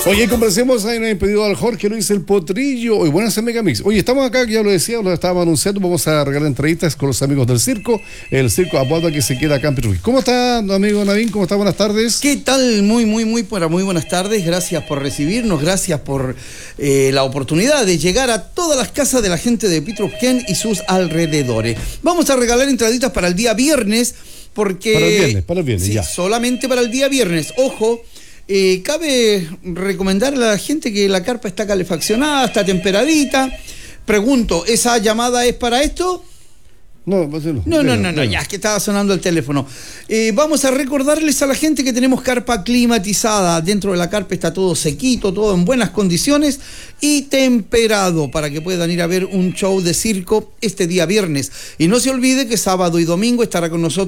Oye, conversemos, ahí nos ha pedido al Jorge Luis el Potrillo. Hoy buenas en Megamix. Oye, estamos acá, ya lo decía, lo estábamos anunciando, vamos a regalar entrevistas con los amigos del circo, el circo Apuada que se queda acá en Petrucci. ¿Cómo está, amigo Navín? ¿Cómo está? Buenas tardes. ¿Qué tal? Muy buenas tardes. Gracias por recibirnos, gracias por la oportunidad de llegar a todas las casas de la gente de Petrucci y sus alrededores. Vamos a regalar entraditas para el día viernes, porque... Para el viernes, sí, ya. solamente para el día viernes. Ojo, cabe recomendarle a la gente que la carpa está calefaccionada, está temperadita. Pregunto, ¿esa llamada es para esto? No, ya es que estaba sonando el teléfono. Vamos a recordarles a la gente que tenemos carpa climatizada. Dentro de la carpa está todo sequito, todo en buenas condiciones y temperado para que puedan ir a ver un show de circo este día viernes. Y no se olvide que sábado y domingo estará con nosotros